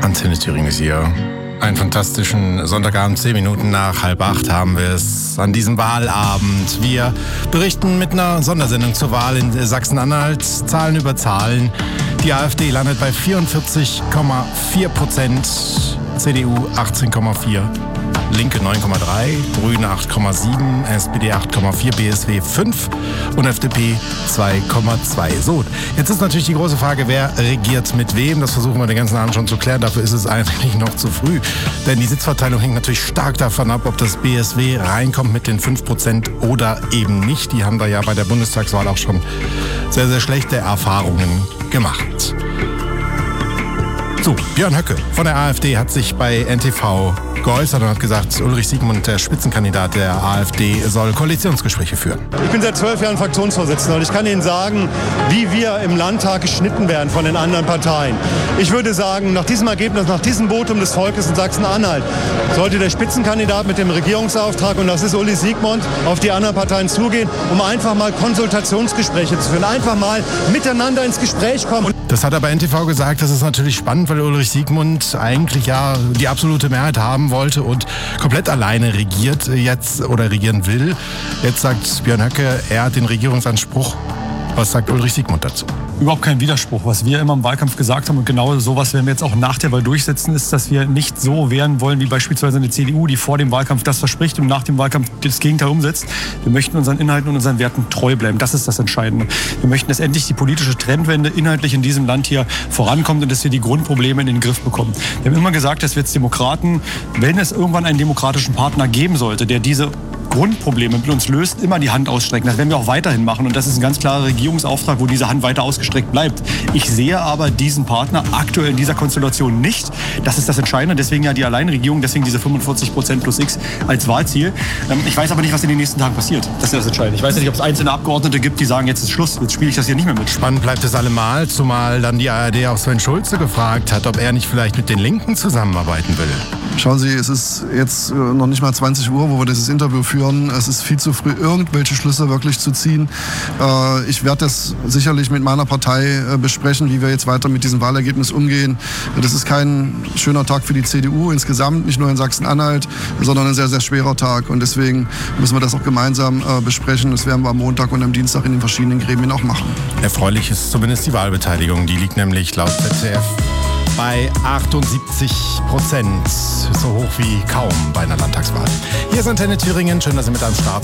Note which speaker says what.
Speaker 1: Antenne Thüringen ist hier. Einen fantastischen Sonntagabend, 10 Minuten nach 7:30 haben wir es an diesem Wahlabend. Wir berichten mit einer Sondersendung zur Wahl in Sachsen-Anhalt. Zahlen über Zahlen. Die AfD landet bei 44,4%, CDU 18,4%. Linke 9,3, Grüne 8,7, SPD 8,4, BSW 5 und FDP 2,2. So, jetzt ist natürlich die große Frage, wer regiert mit wem? Das versuchen wir den ganzen Abend schon zu klären. Dafür ist es eigentlich noch zu früh. Denn die Sitzverteilung hängt natürlich stark davon ab, ob das BSW reinkommt mit den 5% oder eben nicht. Die haben da ja bei der Bundestagswahl auch schon sehr, sehr schlechte Erfahrungen gemacht. So, Björn Höcke von der AfD hat sich bei NTV geäußert und hat gesagt, Ulrich Siegmund, der Spitzenkandidat der AfD, soll Koalitionsgespräche führen.
Speaker 2: Ich bin seit 12 Jahren Fraktionsvorsitzender und ich kann Ihnen sagen, wie wir im Landtag geschnitten werden von den anderen Parteien. Ich würde sagen, nach diesem Ergebnis, nach diesem Votum des Volkes in Sachsen-Anhalt, sollte der Spitzenkandidat mit dem Regierungsauftrag, und das ist Uli Siegmund, auf die anderen Parteien zugehen, um einfach mal Konsultationsgespräche zu führen, einfach mal miteinander ins Gespräch kommen.
Speaker 1: Das hat er bei NTV gesagt. Das ist natürlich spannend, weil Ulrich Siegmund eigentlich ja die absolute Mehrheit haben wollte und komplett alleine regiert jetzt oder regieren will. Jetzt sagt Björn Höcke, er hat den Regierungsanspruch. Was sagt Ulrich Siegmund dazu?
Speaker 3: Überhaupt kein Widerspruch. Was wir immer im Wahlkampf gesagt haben und genau sowas werden wir jetzt auch nach der Wahl durchsetzen, ist, dass wir nicht so werden wollen wie beispielsweise eine CDU, die vor dem Wahlkampf das verspricht und nach dem Wahlkampf das Gegenteil umsetzt. Wir möchten unseren Inhalten und unseren Werten treu bleiben. Das ist das Entscheidende. Wir möchten, dass endlich die politische Trendwende inhaltlich in diesem Land hier vorankommt und dass wir die Grundprobleme in den Griff bekommen. Wir haben immer gesagt, dass wir als Demokraten, wenn es irgendwann einen demokratischen Partner geben sollte, der diese Grundprobleme mit uns löst, immer die Hand ausstrecken. Das werden wir auch weiterhin machen und das ist ein ganz klarer Regierungsauftrag, wo diese Hand weiter ausgestreckt bleibt. Ich sehe aber diesen Partner aktuell in dieser Konstellation nicht. Das ist das Entscheidende. Deswegen ja die Alleinregierung, deswegen diese 45% plus X als Wahlziel. Ich weiß aber nicht, was in den nächsten Tagen passiert. Das ist das Entscheidende. Ich weiß nicht, ob es einzelne Abgeordnete gibt, die sagen, jetzt ist Schluss, jetzt spiele ich das hier nicht mehr mit.
Speaker 1: Spannend bleibt es allemal, zumal dann die ARD auch Sven Schulze gefragt hat, ob er nicht vielleicht mit den Linken zusammenarbeiten will.
Speaker 4: Schauen Sie, es ist jetzt noch nicht mal 20 Uhr, wo wir dieses Interview führen. Es ist viel zu früh, irgendwelche Schlüsse wirklich zu ziehen. Ich werde das sicherlich mit meiner Partei besprechen, wie wir jetzt weiter mit diesem Wahlergebnis umgehen. Das ist kein schöner Tag für die CDU insgesamt, nicht nur in Sachsen-Anhalt, sondern ein sehr, sehr schwerer Tag. Und deswegen müssen wir das auch gemeinsam besprechen. Das werden wir am Montag und am Dienstag in den verschiedenen Gremien auch machen.
Speaker 1: Erfreulich ist zumindest die Wahlbeteiligung. Die liegt nämlich laut ZDF bei 78%. So hoch wie kaum bei einer Landtagswahl. Hier ist Antenne Thüringen. Schön, dass Sie mit am Start